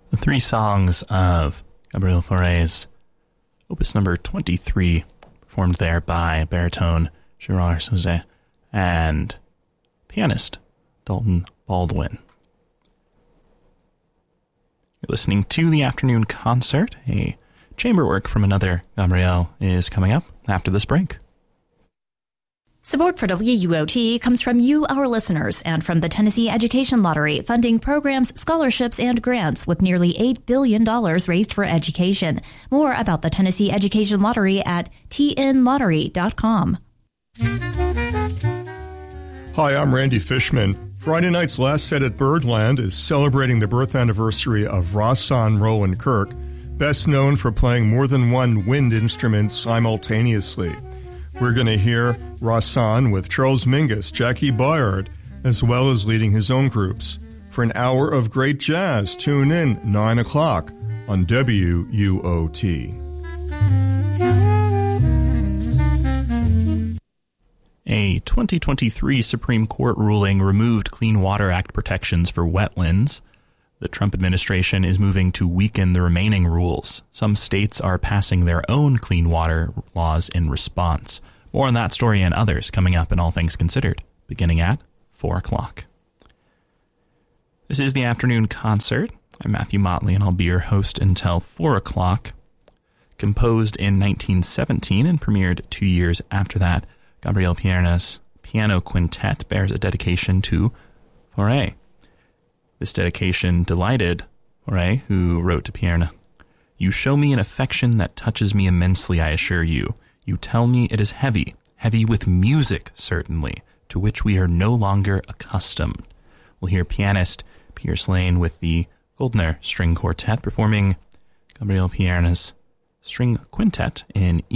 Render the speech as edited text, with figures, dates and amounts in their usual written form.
The three songs of Gabriel Fauré's opus number 23, performed there by baritone Gérard Souzet and pianist Dalton Baldwin. You're listening to the afternoon concert. A chamber work from another Gabriel is coming up after this break. Support for WUOT comes from you, our listeners, and from the Tennessee Education Lottery, funding programs, scholarships, and grants with nearly $8 billion raised for education. More about the Tennessee Education Lottery at tnlottery.com. Hi, I'm Randy Fishman. Friday night's Last Set at Birdland is celebrating the birth anniversary of Rahsaan Roland Kirk, best known for playing more than one wind instrument simultaneously. We're going to hear Rahsaan with Charles Mingus, Jackie Byard, as well as leading his own groups. For an hour of great jazz, tune in 9 o'clock on WUOT. A 2023 Supreme Court ruling removed Clean Water Act protections for wetlands. The Trump administration is moving to weaken the remaining rules. Some states are passing their own clean water laws in response. More on that story and others coming up in All Things Considered, beginning at 4 o'clock. This is the afternoon concert. I'm Matthew Motley, and I'll be your host until 4 o'clock. Composed in 1917 and premiered 2 years after that, Gabriel Pierna's piano quintet bears a dedication to Fauré. This dedication delighted Fauré, who wrote to Pierna, "You show me an affection that touches me immensely, I assure you. You tell me it is heavy, heavy with music, certainly, to which we are no longer accustomed." We'll hear pianist Pierce Lane with the Goldner String Quartet performing Gabriel Pierna's string quintet in